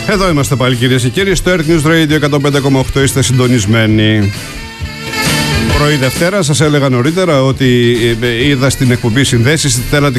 Εδώ είμαστε πάλι, κυρίες και κύριοι, στο Earth News Radio 105,8 είστε συντονισμένοι. Πρωί Δευτέρα, σας έλεγα νωρίτερα ότι είδα στην εκπομπή Συνδέσεις, θέλατε